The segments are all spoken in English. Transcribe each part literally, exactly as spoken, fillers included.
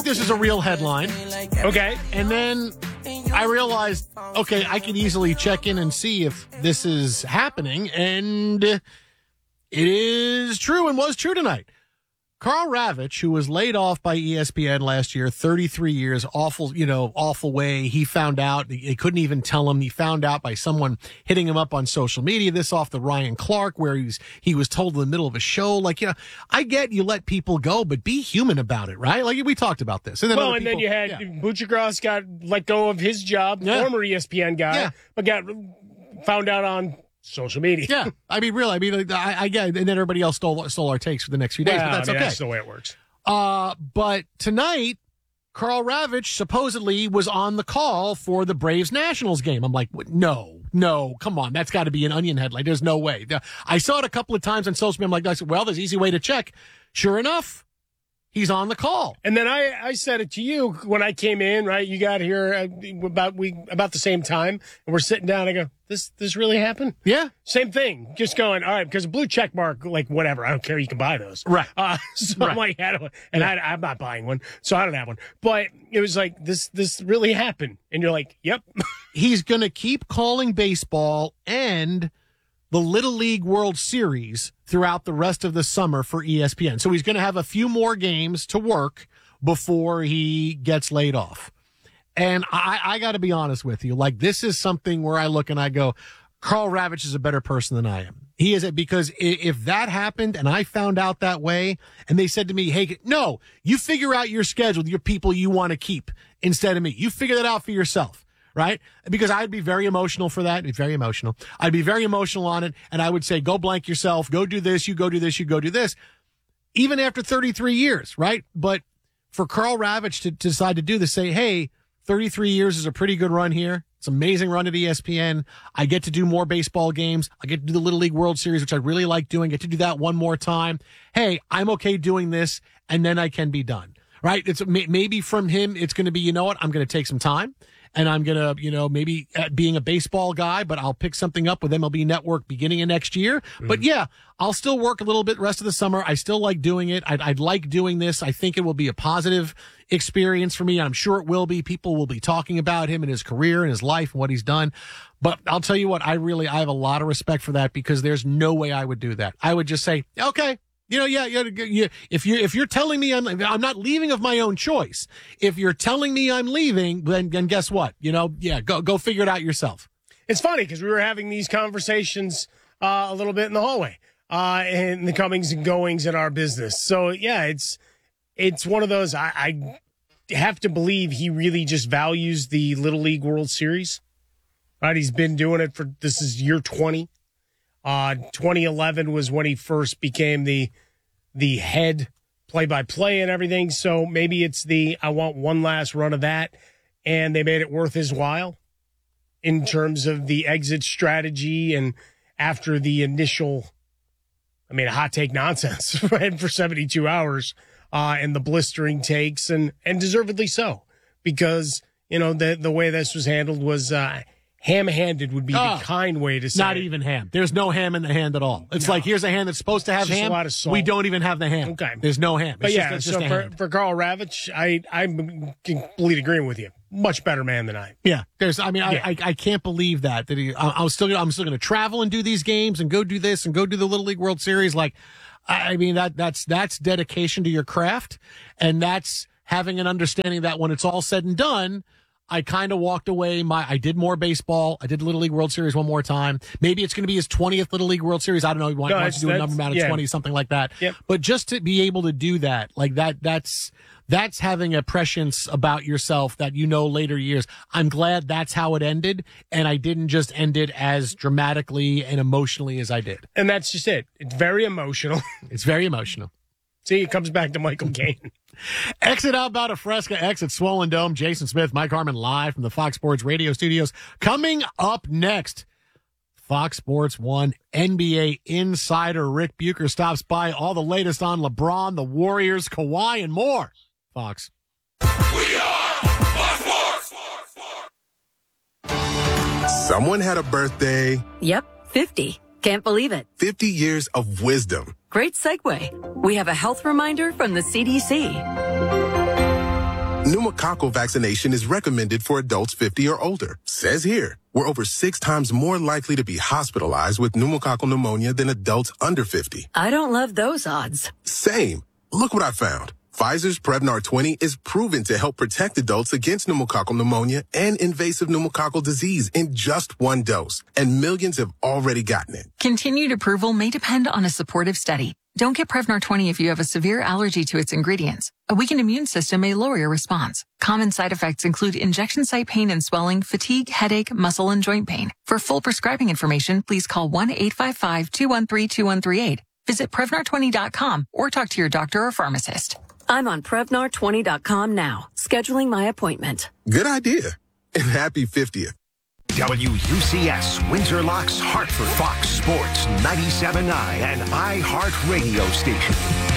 this is a real headline. Okay. And then I realized, okay, I can easily check in and see if this is happening. And it is true and was true tonight. Karl Ravech, who was laid off by E S P N last year, thirty-three years, awful, you know, awful way. He found out, they couldn't even tell him. He found out by someone hitting him up on social media. This off the Ryan Clark, where he was, he was told in the middle of a show, like, you know, I get you let people go, but be human about it, right? Like, we talked about this. And then well, and people, then you had yeah. Buchagras got let go of his job, Yeah. former E S P N guy, Yeah. but got found out on social media. Yeah, I mean, really, I mean, I, I get it. And then everybody else stole stole our takes for the next few days, Well, but that's I mean, okay. That's the way it works. Uh, but tonight, Karl Ravech supposedly was on the call for the Braves-Nationals game. I'm like, no, no, come on. That's got to be an Onion headline. There's no way. I saw it a couple of times on social media. I'm like, I said, well, there's an easy way to check. Sure enough, he's on the call. And then I, I said it to you when I came in, right? You got here uh, about we about the same time, and we're sitting down. I go, this this really happened? Yeah. Same thing. Just going, all right, because a blue check mark, like whatever. I don't care. You can buy those. Right. Uh, so Right. I'm like, I don't, and I, I'm not buying one, so I don't have one. But it was like, this this really happened. And you're like, yep. He's going to keep calling baseball and the Little League World Series throughout the rest of the summer for E S P N. So he's going to have a few more games to work before he gets laid off. And I, I got to be honest with you. Like, this is something where I look and I go, Karl Ravech is a better person than I am. He is it because if that happened and I found out that way and they said to me, hey, no, you figure out your schedule, your people you want to keep instead of me. You figure that out for yourself. Right? Because I'd be very emotional for that. It's very emotional. I'd be very emotional on it. And I would say, go blank yourself. Go do this. You go do this. You go do this. Even after thirty-three years, right? But for Karl Ravech to, to decide to do this, say, hey, thirty-three years is a pretty good run here. It's an amazing run at E S P N. I get to do more baseball games. I get to do the Little League World Series, which I really like doing. Get to do that one more time. Hey, I'm okay doing this, and then I can be done. Right? It's maybe from him, it's going to be, you know what? I'm going to take some time. And I'm going to, you know, maybe uh, being a baseball guy, but I'll pick something up with M L B Network beginning of next year. Mm-hmm. But yeah, I'll still work a little bit rest of the summer. I still like doing it. I'd, I'd like doing this. I think it will be a positive experience for me. I'm sure it will be. People will be talking about him and his career and his life and what he's done. But I'll tell you what, I really, I have a lot of respect for that because there's no way I would do that. I would just say, okay. You know, yeah, yeah, yeah. If you if you're telling me I'm I'm not leaving of my own choice, if you're telling me I'm leaving, then then guess what? You know, yeah, go go figure it out yourself. It's funny because we were having these conversations uh, a little bit in the hallway, uh, in the comings and goings in our business. So yeah, it's it's one of those. I, I have to believe he really just values the Little League World Series. Right, he's been doing it for this is year twenty. Uh, twenty eleven was when he first became the the head play-by-play and everything. So maybe it's the I want one last run of that, and they made it worth his while in terms of the exit strategy and after the initial, I mean, hot take nonsense right, for seventy-two hours uh, and the blistering takes, and and deservedly so because you know the the way this was handled was. Uh, Ham-handed would be oh, the kind way to say not it. even ham. There's no ham in the hand at all. It's no. like, here's a hand that's supposed to have just ham. A lot of salt. We don't even have the ham. Okay. There's no ham. It's but yeah, just, so just for, for Karl Ravech, I, I'm completely agreeing with you. Much better man than I. Yeah. There's, I mean, yeah. I, I I can't believe that, that he, I, I was still gonna, I'm still going to travel and do these games and go do this and go do the Little League World Series. Like, I, I mean, that, that's, that's dedication to your craft. And that's having an understanding that when it's all said and done, I kind of walked away. My, I did more baseball. I did Little League World Series one more time. Maybe it's going to be his twentieth Little League World Series. I don't know. He wants no, to do a number amount of yeah. twenty, something like that. Yep. But just to be able to do that, like that, that's, that's having a prescience about yourself that you know later years. I'm glad that's how it ended. And I didn't just end it as dramatically and emotionally as I did. And that's just it. It's very emotional. It's very emotional. See, it comes back to Michael Caine. Exit outbound of Fresca, exit Swollen Dome. Jason Smith, Mike Harmon live from the Fox Sports Radio studios. Coming up next, Fox Sports one N B A insider Rick Bucher stops by. All the latest on LeBron, the Warriors, Kawhi, and more. Fox. We are Fox Sports. Someone had a birthday. Yep, fifty. Can't believe it. fifty years of wisdom. Great segue. We have a health reminder from the C D C. Pneumococcal vaccination is recommended for adults fifty or older. Says here, we're over six times more likely to be hospitalized with pneumococcal pneumonia than adults under fifty. I don't love those odds. Same. Look what I found. Pfizer's Prevnar twenty is proven to help protect adults against pneumococcal pneumonia and invasive pneumococcal disease in just one dose. And millions have already gotten it. Continued approval may depend on a supportive study. Don't get Prevnar twenty if you have a severe allergy to its ingredients. A weakened immune system may lower your response. Common side effects include injection site pain and swelling, fatigue, headache, muscle, and joint pain. For full prescribing information, please call one eight five five, two one three, two one three eight. Visit Prevnar twenty dot com or talk to your doctor or pharmacist. I'm on Prevnar twenty dot com now, scheduling my appointment. Good idea. And happy fiftieth. W U C S, Windsor Locks, Hartford, Fox Sports, ninety-seven point nine, and iHeart Radio Station.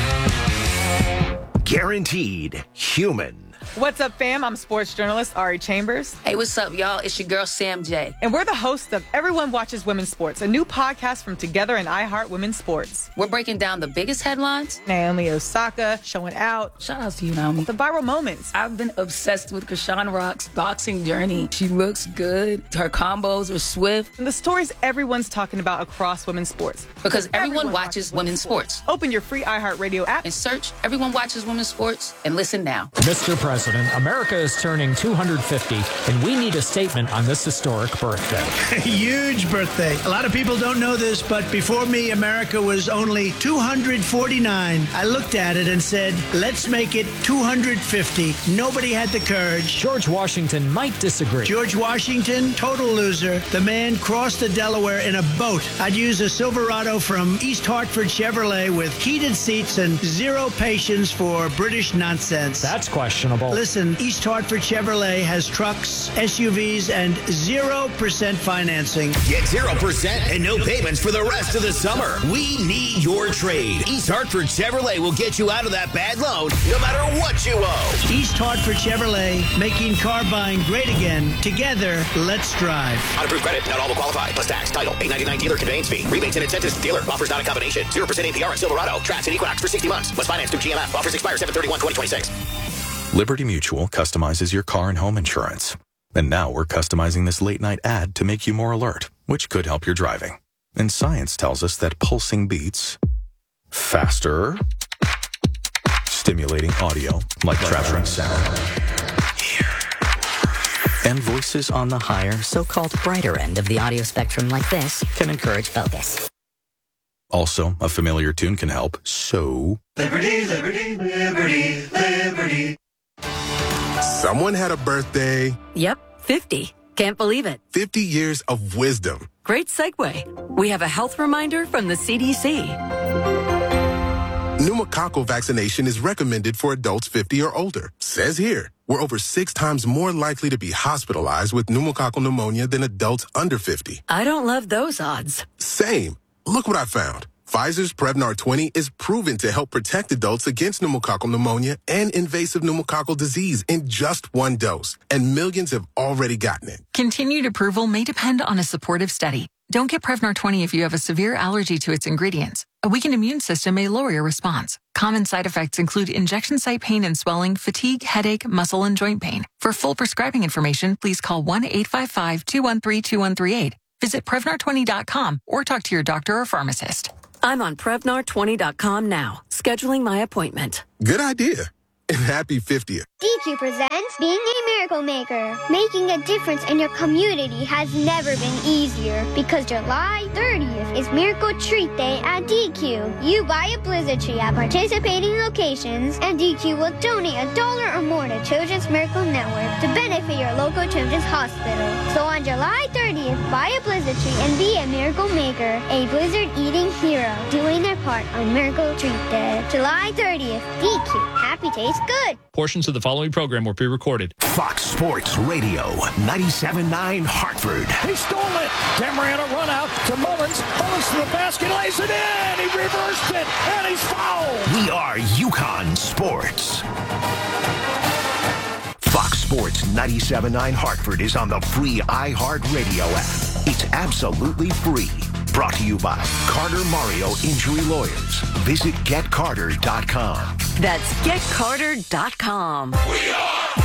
Guaranteed human. What's up, fam? I'm sports journalist Ari Chambers. Hey, what's up, y'all? It's your girl, Sam J. And we're the hosts of Everyone Watches Women's Sports, a new podcast from Together and iHeart Women's Sports. We're breaking down the biggest headlines. Naomi Osaka showing out. Shout out to you, Naomi. The viral moments. I've been obsessed with Krishan Rock's boxing journey. She looks good. Her combos are swift. And the stories everyone's talking about across women's sports. Because everyone, everyone watches, watches women's sports. sports. Open your free iHeart Radio app and search Everyone Watches Women's Sports and listen now. Mister President, America is turning two hundred fifty, and we need a statement on this historic birthday. Huge birthday. A lot of people don't know this, but before me, America was only two hundred forty-nine. I looked at it and said, let's make it two hundred fifty. Nobody had the courage. George Washington might disagree. George Washington, total loser. The man crossed the Delaware in a boat. I'd use a Silverado from East Hartford Chevrolet with heated seats and zero patience for British nonsense. That's questionable. Listen, East Hartford Chevrolet has trucks, S U Vs, and zero percent financing. Get zero percent and no payments for the rest of the summer. We need your trade. East Hartford Chevrolet will get you out of that bad loan no matter what you owe. East Hartford Chevrolet, making car buying great again. Together, let's drive. On approved credit, not all will qualify. Plus tax, title, eight ninety-nine dealer conveyance fee. Rebates and incentives to dealer. Offers not a combination. zero percent A P R on Silverado, Trax, and Equinox for sixty months. Must finance through G M F. Offers expire seven thirty-one twenty twenty-six. Liberty Mutual customizes your car and home insurance. And now we're customizing this late-night ad to make you more alert, which could help your driving. And science tells us that pulsing beats faster, stimulating audio like traveling sound, and voices on the higher, so-called brighter end of the audio spectrum like this can encourage focus. Also, a familiar tune can help, so... Liberty, liberty, liberty, liberty. Someone had a birthday. Yep, fifty. Can't believe it. fifty years of wisdom. Great segue. We have a health reminder from the C D C. Pneumococcal vaccination is recommended for adults fifty or older. Says here, we're over six times more likely to be hospitalized with pneumococcal pneumonia than adults under fifty. I don't love those odds. Same. Look what I found. Pfizer's Prevnar twenty is proven to help protect adults against pneumococcal pneumonia and invasive pneumococcal disease in just one dose. And millions have already gotten it. Continued approval may depend on a supportive study. Don't get Prevnar twenty if you have a severe allergy to its ingredients. A weakened immune system may lower your response. Common side effects include injection site pain and swelling, fatigue, headache, muscle, and joint pain. For full prescribing information, please call one eight five five, two one three, two one three eight. Visit Prevnar twenty dot com or talk to your doctor or pharmacist. I'm on Prevnar twenty dot com now, scheduling my appointment. Good idea. And happy fiftieth. D Q presents Being a Miracle Maker. Making a difference in your community has never been easier because July thirtieth is Miracle Treat Day at D Q. You buy a Blizzard tree at participating locations and D Q will donate a dollar or more to Children's Miracle Network to benefit your local children's hospital. So on July thirtieth, buy a Blizzard tree and be a Miracle Maker, a Blizzard eating hero, doing their part on Miracle Treat Day. July thirtieth, D Q. Happy tastes good. Portions of the following program were pre-recorded. Fox Sports Radio, ninety-seven point nine Hartford. He stole it. Cameron a run out to Mullins. Mullins to the basket, lays it in. He reversed it, and he's fouled. We are UConn Sports. Fox Sports ninety-seven point nine Hartford is on the free iHeartRadio app. It's absolutely free. Brought to you by Carter Mario Injury Lawyers. Visit get carter dot com. That's get carter dot com. We are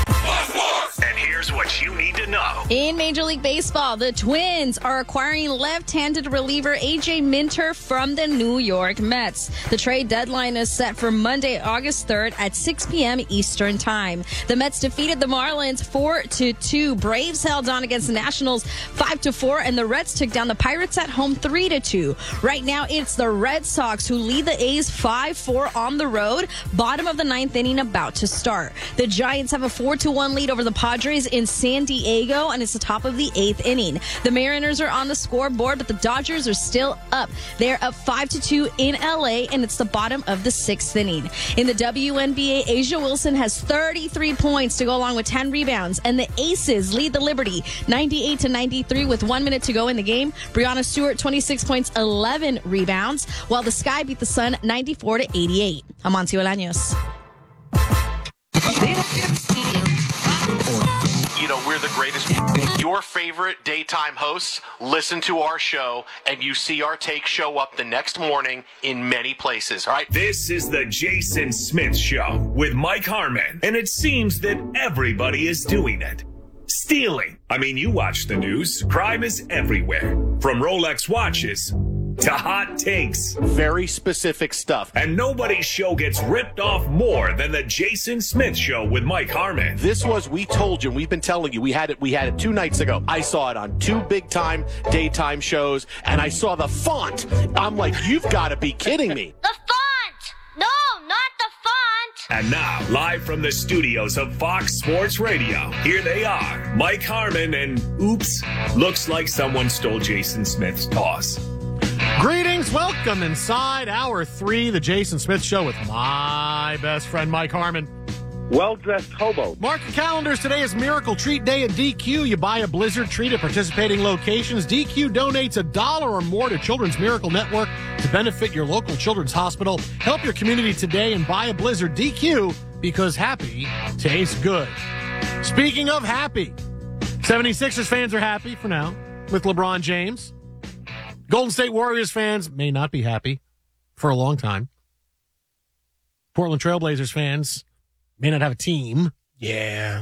here's what you need to know. In Major League Baseball, the Twins are acquiring left-handed reliever A J Minter from the New York Mets. The trade deadline is set for Monday, August third at six p.m. Eastern Time. The Mets defeated the Marlins four to two. Braves held on against the Nationals five to four, and the Reds took down the Pirates at home three to two. Right now, it's the Red Sox who lead the A's five four on the road. Bottom of the ninth inning about to start. The Giants have a four to one lead over the Padres in San Diego, and it's the top of the eighth inning. The Mariners are on the scoreboard, but the Dodgers are still up. They're up five to two in L A, and it's the bottom of the sixth inning. In the W N B A, A'ja Wilson has thirty-three points to go along with ten rebounds, and the Aces lead the Liberty ninety-eight to ninety-three with one minute to go in the game. Breanna Stewart, twenty-six points, eleven rebounds, while the Sky beat the Sun ninety-four to eighty-eight. Amancio Bolaños. You know, we're the greatest. Your favorite daytime hosts listen to our show, and you see our take show up the next morning in many places, all right? This is the Jason Smith Show with Mike Harmon, and it seems that everybody is doing it. Stealing. I mean, you watch the news. Crime is everywhere. From Rolex watches to hot takes. Very specific stuff. And nobody's show gets ripped off more than the Jason Smith Show with Mike Harmon. This was, we told you, we've been telling you, we had it we had it two nights ago. I saw it on two big-time daytime shows, and I saw the font. I'm like, you've got to be kidding me. The font! No, not the font! And now, live from the studios of Fox Sports Radio, here they are, Mike Harmon and, oops, looks like someone stole Jason Smith's toss. Greetings, welcome inside hour three, the Jason Smith Show with my best friend Mike Harmon. Well-dressed hobo. Mark your calendars. Today is Miracle Treat Day at D Q. You buy a Blizzard treat at participating locations. D Q donates a dollar or more to Children's Miracle Network to benefit your local children's hospital. Help your community today and buy a Blizzard. D Q, because happy tastes good. Speaking of happy, seventy-sixers fans are happy for now with LeBron James. Golden State Warriors fans may not be happy for a long time. Portland Trailblazers fans may not have a team. Yeah.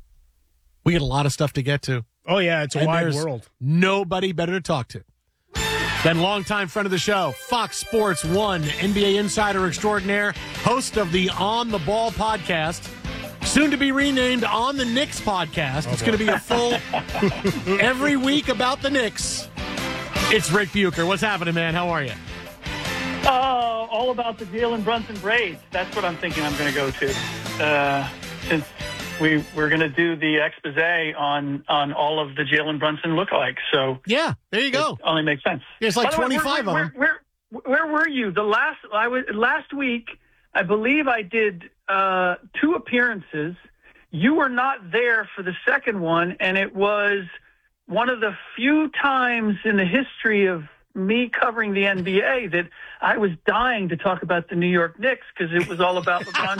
We got a lot of stuff to get to. Oh, yeah, it's a and wide world. Nobody better to talk to than longtime friend of the show, Fox Sports One, N B A insider extraordinaire, host of the On the Ball podcast, soon to be renamed On the Knicks podcast. Oh, it's going to be a full every week about the Knicks. It's Rick Bucher. What's happening, man? How are you? Uh, all about the Jalen Brunson braids. That's what I'm thinking I'm going to go to. Uh, since we, we're going to do the expose on, on all of the Jalen Brunson lookalikes. So yeah, there you go. It only makes sense. Yeah, it's like By the way, twenty-five where, of them. Where, where, where were you? The last, I was, last week, I believe I did uh, two appearances. You were not there for the second one, and it was one of the few times in the history of me covering the N B A that I was dying to talk about the New York Knicks because it was all about LeBron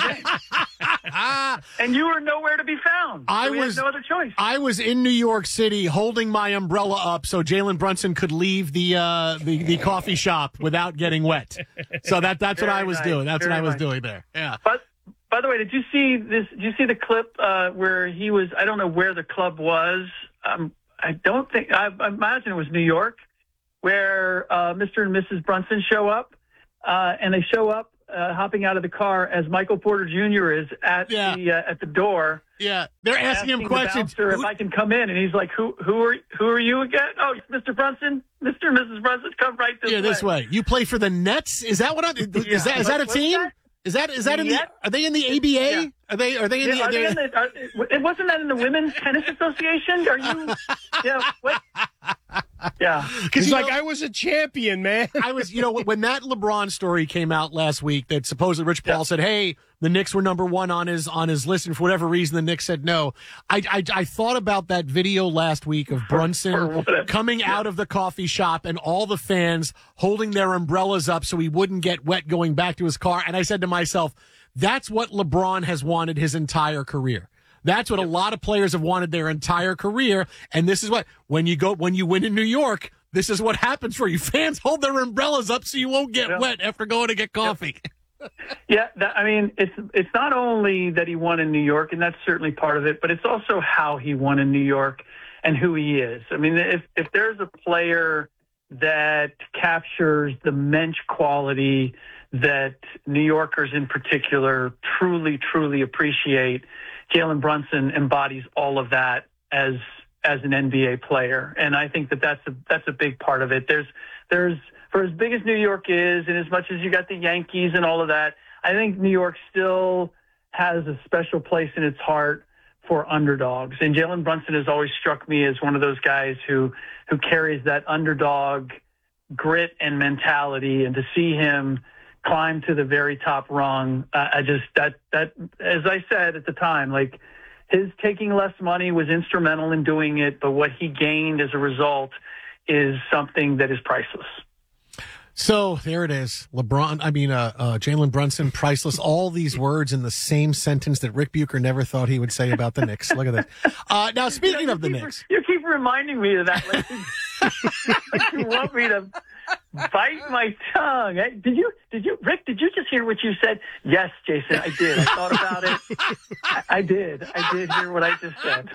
James. And you were nowhere to be found. So I we was had no other choice. I was in New York City holding my umbrella up so Jalen Brunson could leave the uh, the, the coffee shop without getting wet. So that that's Very what I was nice. doing. That's Very what I was nice. doing there. Yeah. But by the way, did you see this? Did you see the clip uh, where he was? I don't know where the club was. Um, I don't think. I, I imagine it was New York, where uh, Mister and Missus Brunson show up, uh, and they show up uh, hopping out of the car as Michael Porter Junior is at Yeah. the uh, at the door. Yeah, they're asking him the questions. bouncer if I can come in, and he's like, "Who who are who are you again? Oh, Mister Brunson, Mister and Missus Brunson, come right this Yeah, way." this way. You play for the Nets? Is that what? I, is Yeah. that is that a What- what's team? that? Is that is that in the? Yeah. Are they in the A B A? Yeah. Are they are they in Yeah, the? are they they're- in the are, it wasn't that in the Women's Tennis Association? Are you? Yeah. What? Yeah. He's you like, know- I was a champion, man. I was, you know, when that LeBron story came out last week, that supposedly Rich Paul said, "Hey, the Knicks were number one on his on his list," and for whatever reason, the Knicks said no. I I, I thought about that video last week of Brunson coming out of the coffee shop and all the fans holding their umbrellas up so he wouldn't get wet going back to his car, and I said to myself, "That's what LeBron has wanted his entire career." That's what a lot of players have wanted their entire career. And this is what, when you go, when you win in New York, this is what happens for you. Fans hold their umbrellas up so you won't get Yeah. wet after going to get coffee. Yeah, that, I mean, it's it's not only that he won in New York, and that's certainly part of it, but it's also how he won in New York and who he is. I mean, if if there's a player that captures the mensch quality that New Yorkers in particular truly, truly appreciate, Jalen Brunson embodies all of that as as an N B A player, and I think that that's a that's a big part of it. There's there's for as big as New York is, and as much as you got the Yankees and all of that, I think New York still has a special place in its heart for underdogs. And Jalen Brunson has always struck me as one of those guys who who carries that underdog grit and mentality. And to see him climb to the very top rung, uh, I just that that as I said at the time, like his taking less money was instrumental in doing it, but what he gained as a result is something that is priceless. So there it is. LeBron, I mean, uh, uh, Jalen Brunson, priceless. All these words in the same sentence that Rick Bucher never thought he would say about the Knicks. Look at that. Uh, now, speaking you know, of the keep, Knicks. You keep reminding me of that. Like, like you want me to bite my tongue. Did you, did you, Rick, did you just hear what you said? Yes, Jason, I did. I thought about it. I, I did. I did hear what I just said.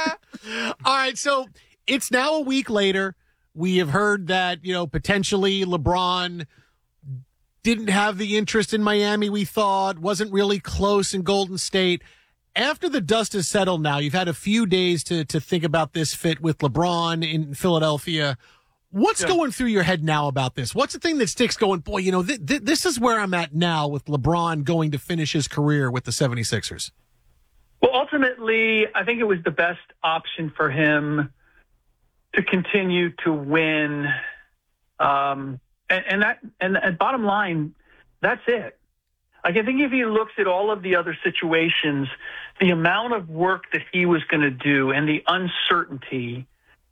All right. So it's now a week later. We have heard that, you know, potentially LeBron didn't have the interest in Miami we thought, wasn't really close in Golden State. After the dust has settled now, you've had a few days to to think about this fit with LeBron in Philadelphia. What's yeah. going through your head now about this? What's the thing that sticks going, boy, you know, th- th- this is where I'm at now with LeBron going to finish his career with the seventy-sixers? Well, ultimately, I think it was the best option for him to continue to win. Um, and, and that, and, and bottom line, that's it. Like, I think if he looks at all of the other situations, the amount of work that he was going to do and the uncertainty,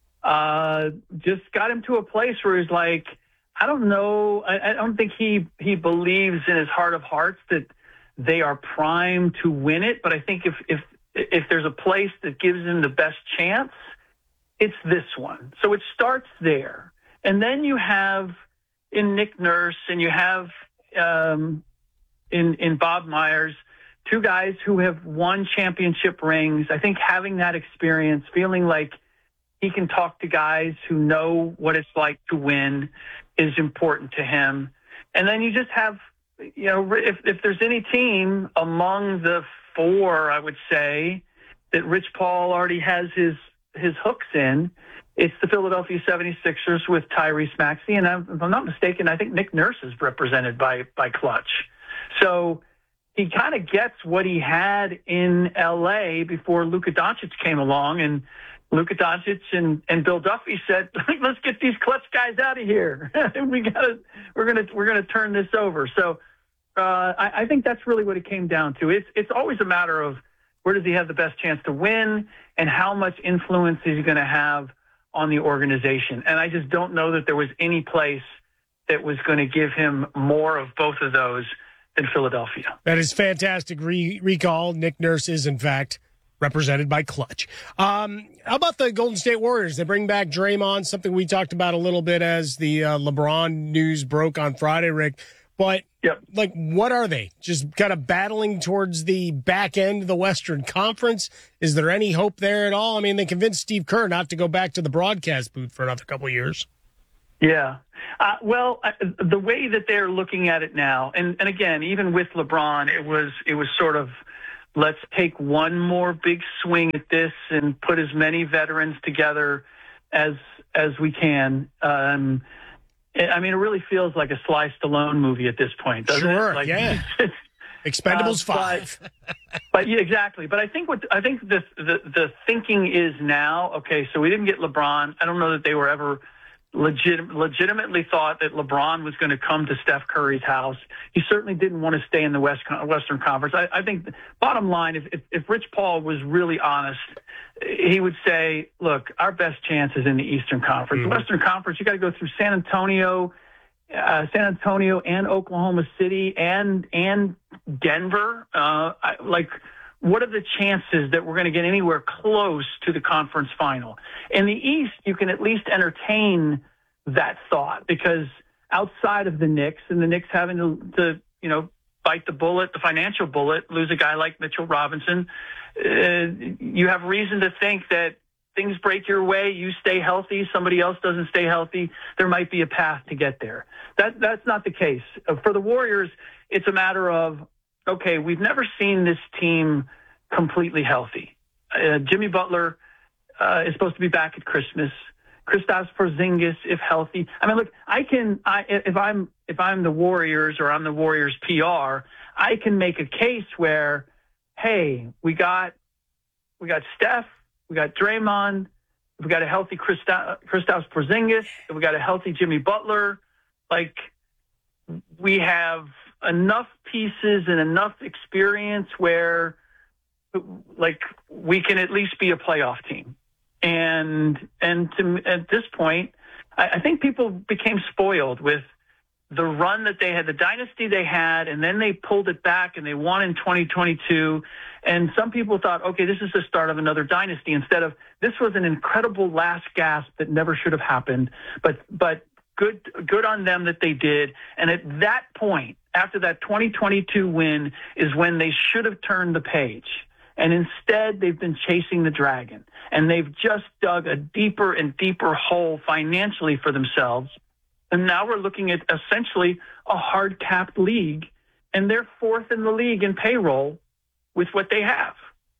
uh, just got him to a place where he's like, I don't know. I, I don't think he, he believes in his heart of hearts that they are primed to win it. But I think if, if, if there's a place that gives him the best chance, it's this one. So it starts there. And then you have in Nick Nurse and you have um, in, in Bob Myers, two guys who have won championship rings. I think having that experience, feeling like he can talk to guys who know what it's like to win is important to him. And then you just have, you know, if, if there's any team among the four, I would say, that Rich Paul already has his his hooks in, it's the Philadelphia seventy-sixers with Tyrese Maxey. And if I'm not mistaken, I think Nick Nurse is represented by, by Clutch. So he kind of gets what he had in L A before Luka Doncic came along. And Luka Doncic and, and Bill Duffy said, let's get these Clutch guys out of here. we gotta, we're going to, we're going to turn this over. So uh, I, I think that's really what it came down to. It's, it's always a matter of where does he have the best chance to win and how much influence is he going to have on the organization. And I just don't know that there was any place that was going to give him more of both of those than Philadelphia. That is fantastic re- recall. Nick Nurse is, in fact, represented by Clutch. Um, how about the Golden State Warriors? They bring back Draymond, something we talked about a little bit as the uh, LeBron news broke on Friday, Rick. But, yep. like, what are they? Just kind of battling towards the back end of the Western Conference? Is there any hope there at all? I mean, they convinced Steve Kerr not to go back to the broadcast booth for another couple of years. Yeah. Uh, well, uh, the way that they're looking at it now, and, and again, even with LeBron, it was it was sort of, let's take one more big swing at this and put as many veterans together as as we can. Um I mean, it really feels like a Sly Stallone movie at this point, doesn't sure, it? Like, yeah. Expendables uh, five. But, but yeah, exactly. But I think what I think the, the the thinking is now. Okay, so we didn't get LeBron. I don't know that they were ever legit, legitimately thought that LeBron was going to come to Steph Curry's house. He certainly didn't want to stay in the West Western Conference. I, I think, bottom line, if, if if Rich Paul was really honest, he would say, look, our best chance is in the Eastern Conference. Mm-hmm. The Western Conference, you got to go through San Antonio, uh, San Antonio and Oklahoma City and and Denver. Uh, I, like, what are the chances that we're going to get anywhere close to the conference final? In the East, you can at least entertain that thought because outside of the Knicks and the Knicks having to, to you know, bite the bullet, the financial bullet, lose a guy like Mitchell Robinson. Uh, you have reason to think that things break your way, you stay healthy, somebody else doesn't stay healthy, there might be a path to get there. That That's not the case. For the Warriors, it's a matter of, okay, we've never seen this team completely healthy. Uh, Jimmy Butler uh, is supposed to be back at Christmas. Kristaps Porzingis, if healthy. I mean, look, I can, I, if I'm, if I'm the Warriors or I'm the Warriors P R, I can make a case where, hey, we got, we got Steph, we got Draymond, we got a healthy Kristaps Porzingis, we got a healthy Jimmy Butler. Like, we have enough pieces and enough experience where, like, we can at least be a playoff team. And and to, at this point, I, I think people became spoiled with the run that they had, the dynasty they had, and then they pulled it back and they won in twenty twenty-two. And some people thought, okay, this is the start of another dynasty, instead of this was an incredible last gasp that never should have happened. But but good good on them that they did. And at that point, after that twenty twenty-two win, is when they should have turned the page. And instead, they've been chasing the dragon. And they've just dug a deeper and deeper hole financially for themselves. And now we're looking at essentially a hard-capped league. And they're fourth in the league in payroll with what they have.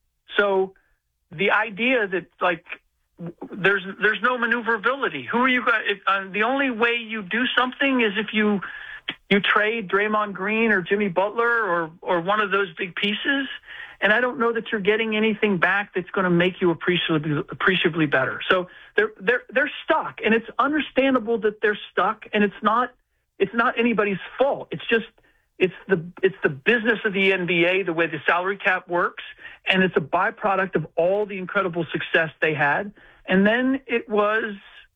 So the idea that, like, there's there's no maneuverability. Who are you going to... Uh, the only way you do something is if you you trade Draymond Green or Jimmy Butler or or one of those big pieces. And I don't know that you're getting anything back that's going to make you appreciably, appreciably better. So they're they're they're stuck, and it's understandable that they're stuck. And it's not it's not anybody's fault. It's just it's the it's the business of the N B A, the way the salary cap works, and it's a byproduct of all the incredible success they had. And then it was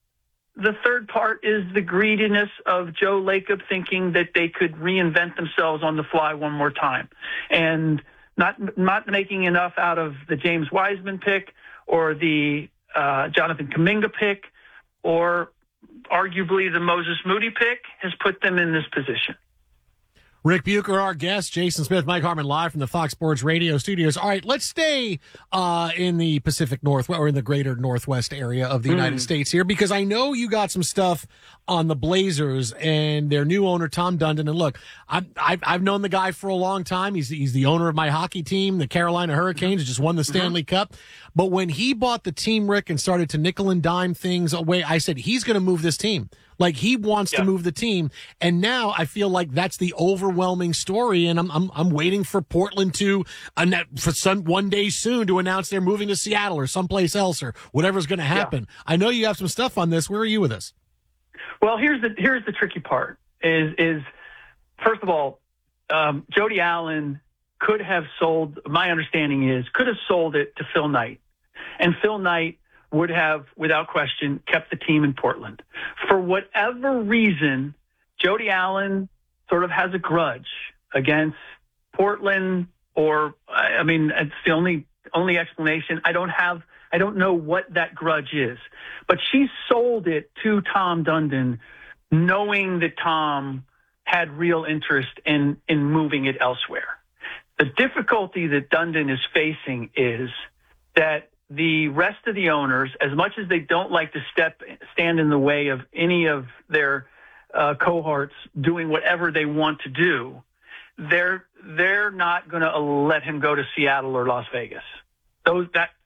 the third part is the greediness of Joe Lacob thinking that they could reinvent themselves on the fly one more time, and Not not making enough out of the James Wiseman pick or the uh, Jonathan Kuminga pick or arguably the Moses Moody pick has put them in this position. Rick Bucher, our guest, Jason Smith, Mike Harmon, live from the Fox Sports Radio studios. All right, let's stay uh, in the Pacific Northwest or in the greater Northwest area of the mm. United States here, because I know you got some stuff on the Blazers and their new owner, Tom Dundon. And look, I've, I've, I've known the guy for a long time. He's, he's the owner of my hockey team, the Carolina Hurricanes, just won the Stanley mm-hmm. Cup. But when he bought the team, Rick, and started to nickel and dime things away, I said, he's going to move this team. Like, he wants yeah. to move the team. And now I feel like that's the overwhelming story. And I'm, I'm, I'm waiting for Portland to, uh, for some, one day soon to announce they're moving to Seattle or someplace else or whatever's going to happen. Yeah. I know you have some stuff on this. Where are you with this? Well, here's the, here's the tricky part is, is first of all, um, Jody Allen could have sold, my understanding is, could have sold it to Phil Knight. And Phil Knight would have, without question, kept the team in Portland. For whatever reason, Jody Allen sort of has a grudge against Portland, or, I mean, it's the only only explanation. I don't have, I don't know what that grudge is. But she sold it to Tom Dundon, knowing that Tom had real interest in, in moving it elsewhere. The difficulty that Dundon is facing is that the rest of the owners, as much as they don't like to step stand in the way of any of their uh, cohorts doing whatever they want to do, they're they're not going to let him go to Seattle or Las Vegas. Those that